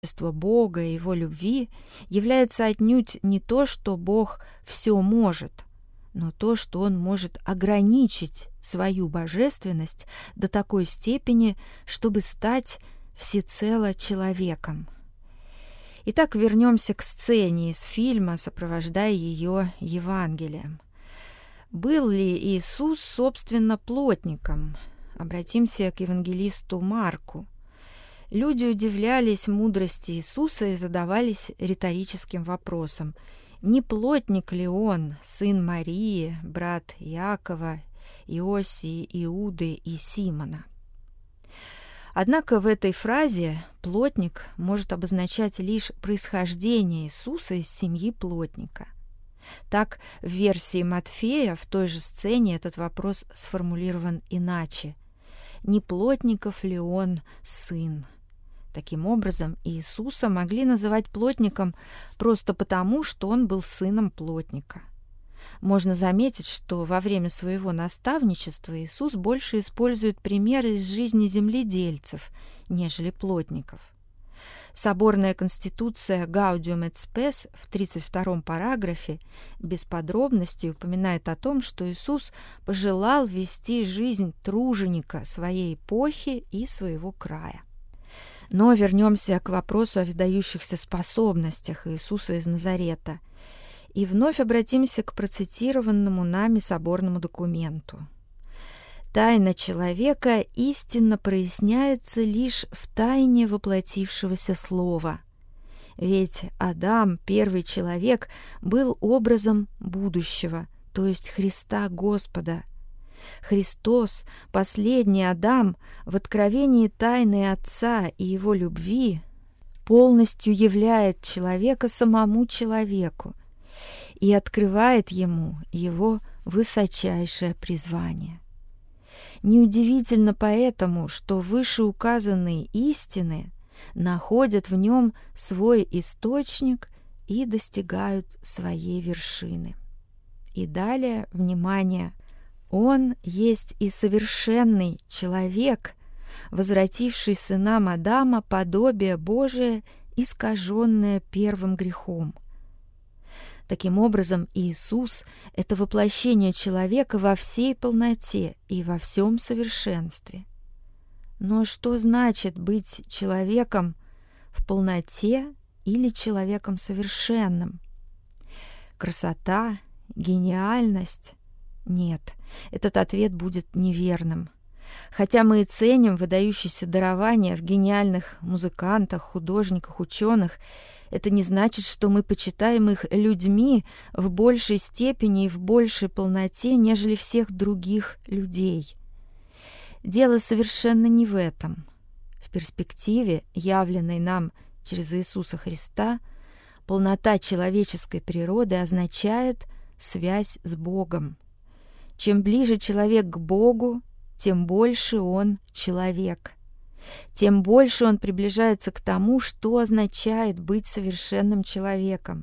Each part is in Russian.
свидетельство Бога и Его любви является отнюдь не то, что Бог все может, но то, что Он может ограничить свою божественность до такой степени, чтобы стать всецело человеком. Итак, вернемся к сцене из фильма, сопровождая ее Евангелием. Был ли Иисус, собственно, плотником? Обратимся к евангелисту Марку. Люди удивлялись мудрости Иисуса и задавались риторическим вопросом: не плотник ли он, сын Марии, брат Иакова, Иосии, Иуды и Симона? Однако в этой фразе «плотник» может обозначать лишь происхождение Иисуса из семьи плотника. Так, в версии Матфея в той же сцене этот вопрос сформулирован иначе: «Не плотников ли он сын?» Таким образом, Иисуса могли называть плотником просто потому, что он был сыном плотника. Можно заметить, что во время своего наставничества Иисус больше использует примеры из жизни земледельцев, нежели плотников. Соборная конституция Gaudium et Spes в 32-м параграфе без подробностей упоминает о том, что Иисус пожелал вести жизнь труженика своей эпохи и своего края. Но вернемся к вопросу о выдающихся способностях Иисуса из Назарета и вновь обратимся к процитированному нами соборному документу. Тайна человека истинно проясняется лишь в тайне воплотившегося слова. Ведь Адам, первый человек, был образом будущего, то есть Христа Господа. Христос, последний Адам, в откровении тайны Отца и Его любви полностью являет человека самому человеку и открывает ему его высочайшее призвание. Неудивительно поэтому, что вышеуказанные истины находят в нем свой источник и достигают своей вершины. И далее, внимание, он есть и совершенный человек, возвративший сынам Адама подобие Божие, искаженное первым грехом. Таким образом, Иисус – это воплощение человека во всей полноте и во всем совершенстве. Но что значит быть человеком в полноте или человеком совершенным? Красота, гениальность? Нет, этот ответ будет неверным. Хотя мы и ценим выдающиеся дарования в гениальных музыкантах, художниках, ученых, это не значит, что мы почитаем их людьми в большей степени и в большей полноте, нежели всех других людей. Дело совершенно не в этом. В перспективе, явленной нам через Иисуса Христа, полнота человеческой природы означает связь с Богом. Чем ближе человек к Богу, тем больше он человек. Тем больше он приближается к тому, что означает быть совершенным человеком.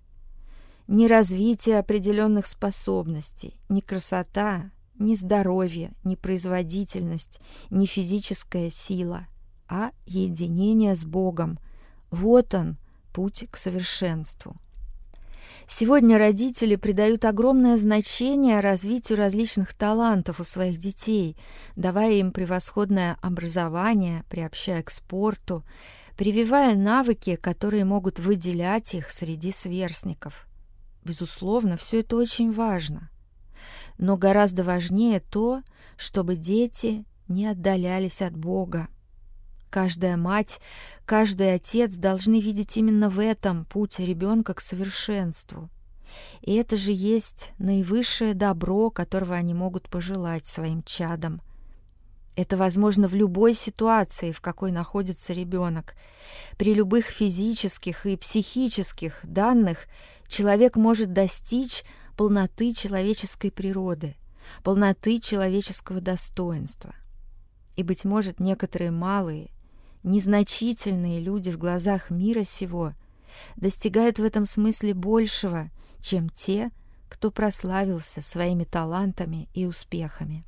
Ни развитие определенных способностей, ни красота, ни здоровье, ни производительность, ни физическая сила, а единение с Богом. Вот он, путь к совершенству. Сегодня родители придают огромное значение развитию различных талантов у своих детей, давая им превосходное образование, приобщая к спорту, прививая навыки, которые могут выделять их среди сверстников. Безусловно, все это очень важно. Но гораздо важнее то, чтобы дети не отдалялись от Бога. Каждая мать, каждый отец должны видеть именно в этом путь ребенка к совершенству. И это же есть наивысшее добро, которого они могут пожелать своим чадам. Это возможно в любой ситуации, в какой находится ребенок. При любых физических и психических данных человек может достичь полноты человеческой природы, полноты человеческого достоинства. И, быть может, некоторые малые, незначительные люди в глазах мира сего достигают в этом смысле большего, чем те, кто прославился своими талантами и успехами.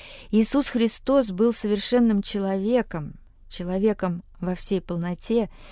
Иисус Христос был совершенным человеком, человеком во всей полноте,